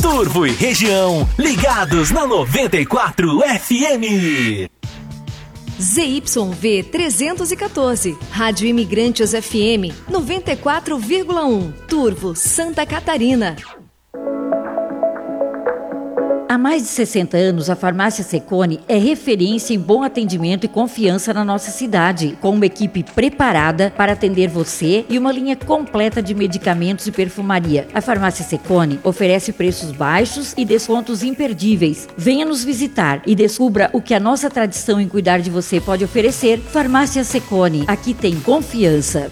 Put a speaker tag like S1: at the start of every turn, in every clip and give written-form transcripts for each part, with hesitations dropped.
S1: Turvo e região, ligados na 94 FM.
S2: ZYV 314, Rádio Imigrantes FM 94,1, Turvo, Santa Catarina.
S3: Há mais de 60 anos, a Farmácia Secone é referência em bom atendimento e confiança na nossa cidade, com uma equipe preparada para atender você e uma linha completa de medicamentos e perfumaria. A Farmácia Secone oferece preços baixos e descontos imperdíveis. Venha nos visitar e descubra o que a nossa tradição em cuidar de você pode oferecer. Farmácia Secone, aqui tem confiança.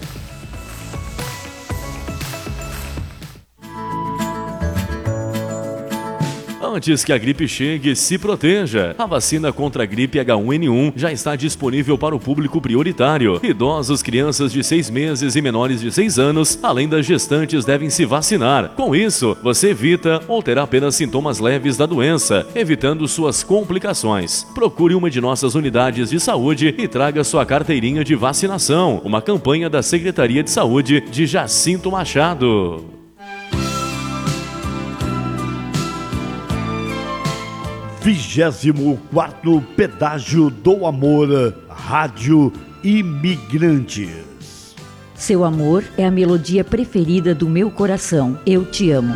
S4: Antes que a gripe chegue, se proteja. A vacina contra a gripe H1N1 já está disponível para o público prioritário. Idosos, crianças de 6 meses e menores de 6 anos, além das gestantes, devem se vacinar. Com isso, você evita ou terá apenas sintomas leves da doença, evitando suas complicações. Procure uma de nossas unidades de saúde e traga sua carteirinha de vacinação. Uma campanha da Secretaria de Saúde de Jacinto Machado.
S5: 24º Pedágio do Amor, Rádio Imigrantes.
S3: Seu amor é a melodia preferida do meu coração. Eu te amo.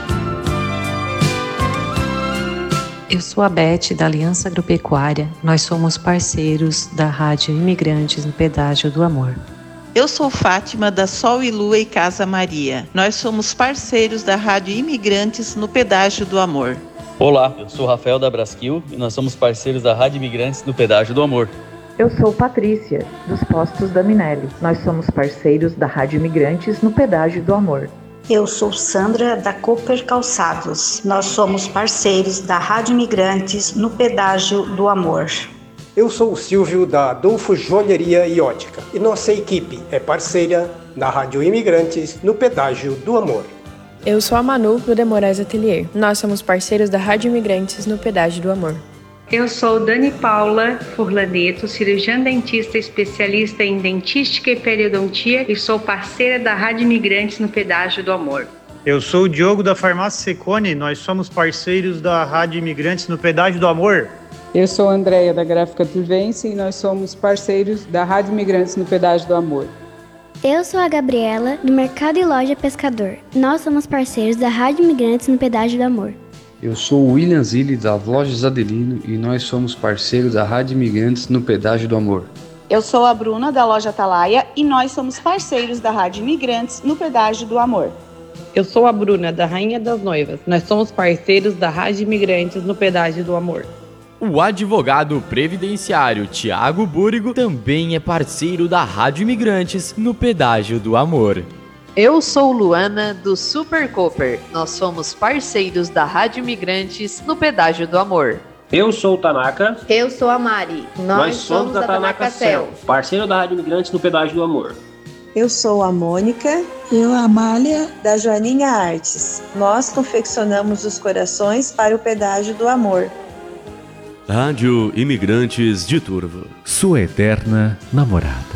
S6: Eu sou a Beth, da Aliança Agropecuária. Nós somos parceiros da Rádio Imigrantes no Pedágio do Amor.
S7: Eu sou Fátima, da Sol e Lua e Casa Maria. Nós somos parceiros da Rádio Imigrantes no Pedágio do Amor.
S8: Olá, eu sou Rafael da Brasquil e nós somos parceiros da Rádio Imigrantes no Pedágio do Amor.
S9: Eu sou Patrícia, dos Postos da Minelli. Nós somos parceiros da Rádio Imigrantes no Pedágio do Amor.
S10: Eu sou Sandra, da Cooper Calçados. Nós somos parceiros da Rádio Imigrantes no Pedágio do Amor.
S11: Eu sou o Silvio, da Adolfo Joalheria e Ótica. E nossa equipe é parceira da Rádio Imigrantes no Pedágio do Amor.
S12: Eu sou a Manu, do De Moraes Atelier. Nós somos parceiros da Rádio Imigrantes no Pedágio do Amor.
S13: Eu sou Dani Paula Furlaneto, cirurgiã dentista especialista em dentística e periodontia e sou parceira da Rádio Imigrantes no Pedágio do Amor.
S14: Eu sou o Diogo, da Farmácia Secone. Nós somos parceiros da Rádio Imigrantes no Pedágio do Amor.
S15: Eu sou a Andréia, da Gráfica Turvense, e nós somos parceiros da Rádio Imigrantes no Pedágio do Amor.
S16: Eu sou a Gabriela, do Mercado e Loja Pescador. Nós somos parceiros da Rádio Imigrantes no Pedágio do Amor.
S17: Eu sou o William Zilli, das Lojas Adelino, e nós somos parceiros da Rádio Imigrantes no Pedágio do Amor.
S18: Eu sou a Bruna, da Loja Atalaia, e nós somos parceiros da Rádio Imigrantes no Pedágio do Amor.
S19: Eu sou a Bruna, da Rainha das Noivas. Nós somos parceiros da Rádio Imigrantes no Pedágio do Amor.
S20: O advogado previdenciário Tiago Búrigo também é parceiro da Rádio Imigrantes no Pedágio do Amor.
S21: Eu sou Luana, do Super Cooper. Nós somos parceiros da Rádio Imigrantes no Pedágio do Amor.
S22: Eu sou o Tanaka.
S23: Eu sou a Mari.
S22: Nós somos da Tanaka Cell, parceiro da Rádio Imigrantes no Pedágio do Amor.
S24: Eu sou a Mônica.
S25: Eu, a Amália.
S24: Da Joaninha Artes. Nós confeccionamos os corações para o Pedágio do Amor.
S4: Rádio Imigrantes de Turvo,
S1: sua eterna namorada.